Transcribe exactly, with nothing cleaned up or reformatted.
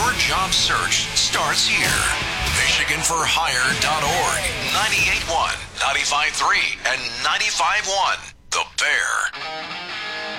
Your job search starts here. Michigan for Hire dot org, ninety-eight point one, ninety-five point three, and ninety-five point one. The Bear.